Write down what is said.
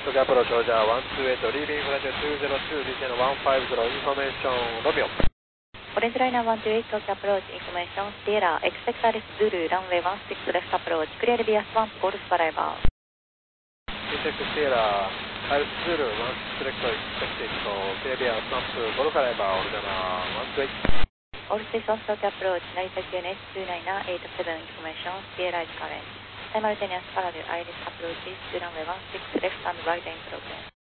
東京アプローチ、ロジャー、128、リービングフライト202、ディテの150、インフォメーション、ロミオ。 オレンジライナー128、東京アプローチ、インフォメーション、シエラ、エクセクターレス、ズル、ランウェイ16レフトアプローチ、クリアルビアスワン、ゴルフバライバー。 インテックシエラ、アルスズル、1セレクト、エクセクティット、クリアルビアスワンプ、ゴルフバライバー、オルジャナー、128。 All stations Tokyo approach, Narita QNH 29987 information, Sierra is current. Simultaneous parallel iris approaches to runway 16 left and right in progress.